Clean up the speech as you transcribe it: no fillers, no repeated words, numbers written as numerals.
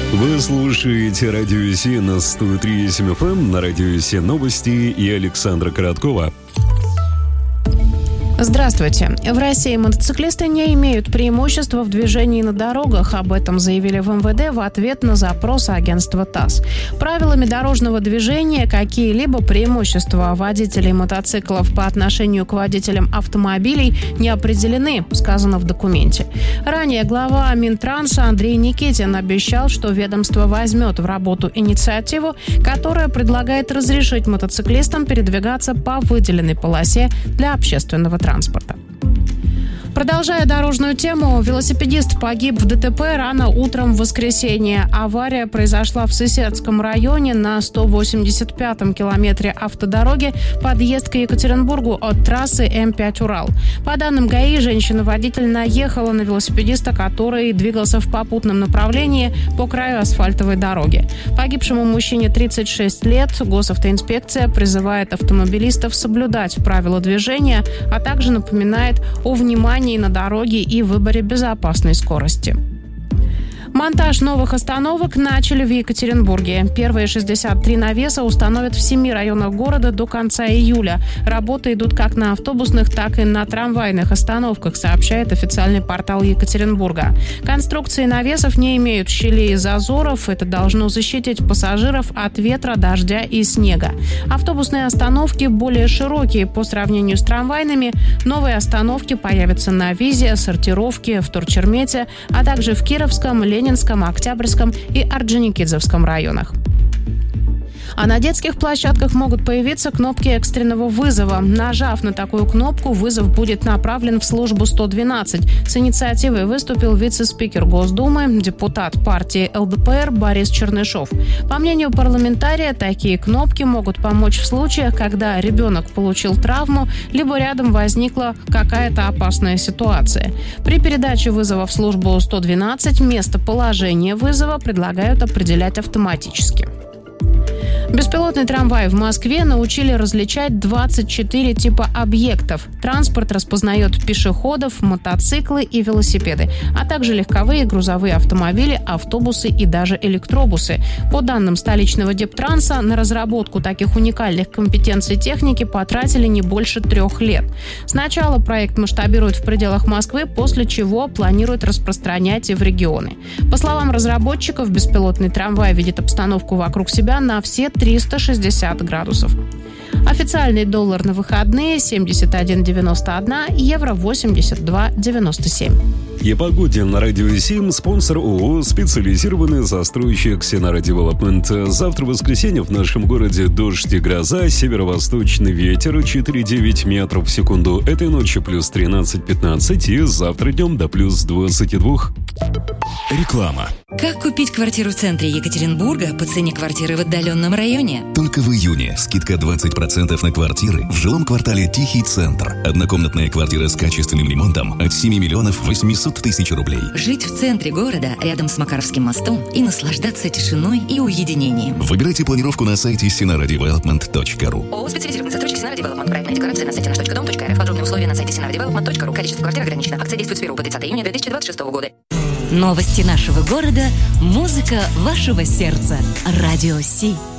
Вы слушаете Радио Си на 103.7 FM, на Радио Си новости и Александра Короткова. Здравствуйте. В России мотоциклисты не имеют преимущества в движении на дорогах. Об этом заявили в МВД в ответ на запрос агентства ТАСС. Правилами дорожного движения какие-либо преимущества водителей мотоциклов по отношению к водителям автомобилей не определены, сказано в документе. Ранее глава Минтранса Андрей Никитин обещал, что ведомство возьмет в работу инициативу, которая предлагает разрешить мотоциклистам передвигаться по выделенной полосе для общественного транспорта. Продолжая дорожную тему, велосипедист погиб в ДТП рано утром в воскресенье. Авария произошла в Сысецком районе на 185-м километре автодороги, подъезд к Екатеринбургу от трассы М5 «Урал». По данным ГАИ, женщина-водитель наехала на велосипедиста, который двигался в попутном направлении по краю асфальтовой дороги. Погибшему мужчине 36 лет. Госавтоинспекция призывает автомобилистов соблюдать правила движения, а также напоминает о внимании на дороге и выборе безопасной скорости. Монтаж новых остановок начали в Екатеринбурге. Первые 63 навеса установят в 7 районах города до конца июля. Работы идут как на автобусных, так и на трамвайных остановках, сообщает официальный портал Екатеринбурга. Конструкции навесов не имеют щелей и зазоров. Это должно защитить пассажиров от ветра, дождя и снега. Автобусные остановки более широкие по сравнению с трамвайными. Новые остановки появятся на Визе, Сортировке, в Турчермете, а также в Кировском, Ленинском, Октябрьском и Орджоникидзевском районах. А на детских площадках могут появиться кнопки экстренного вызова. Нажав на такую кнопку, вызов будет направлен в службу 112. С инициативой выступил вице-спикер Госдумы, депутат партии ЛДПР Борис Чернышов. По мнению парламентария, такие кнопки могут помочь в случаях, когда ребенок получил травму, либо рядом возникла какая-то опасная ситуация. При передаче вызова в службу 112 местоположение вызова предлагают определять автоматически. Беспилотный трамвай в Москве научили различать 24 типа объектов. Транспорт распознает пешеходов, мотоциклы и велосипеды, а также легковые и грузовые автомобили, автобусы и даже электробусы. По данным столичного Дептранса, на разработку таких уникальных компетенций техники потратили не больше 3 лет. Сначала проект масштабируют в пределах Москвы, после чего планируют распространять и в регионы. По словам разработчиков, беспилотный трамвай видит обстановку вокруг себя на все 360 градусов. Официальный доллар на выходные 71,91, евро 82,97. И погоде на Радио Си, спонсор ООО «Специализированный застройщик Синара Девелопмент». Завтра в воскресенье в нашем городе дождь и гроза, северо-восточный ветер 4,9 метров в секунду. Этой ночью плюс 13-15 и завтра днем до плюс 22. Реклама. Как купить квартиру в центре Екатеринбурга по цене квартиры в отдаленном районе? Только в июне скидка 20% на квартиры в жилом квартале «Тихий центр». Однокомнатная квартира с качественным ремонтом от 7 миллионов 800 тысяч рублей. Жить в центре города, рядом с Макаровским мостом и наслаждаться тишиной и уединением. Выбирайте планировку на сайте sinaradevelopment.ru. ООО «Специализированный застройщик Синара Девелопмент». Проектная декларация на сайте nаш.дом.рф. Подробные условия на сайте sinaradevelopment.ru. Количество квартир ограничено. Акция действует с 1 по 30 июня 2026 года. Новости нашего города, музыка вашего сердца. Радио Си.